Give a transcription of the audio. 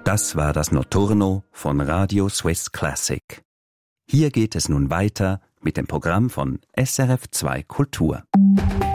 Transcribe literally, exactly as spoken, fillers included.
Das war das Notturno von Radio Swiss Classic. Hier geht es nun weiter mit dem Programm von S R F zwei Kultur.